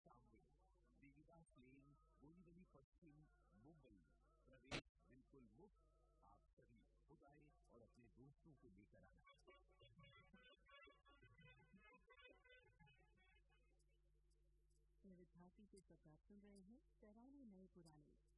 सामने देवीदास लेन, बोरीवली पश्चिम, मुंबई। प्रवेश बिल्कुल मुफ्त। आप सभी खुद आए और अपने दोस्तों को लेकर आए। विद्यार्थी के सब आप सुन रहे हैं 93 नए पुराने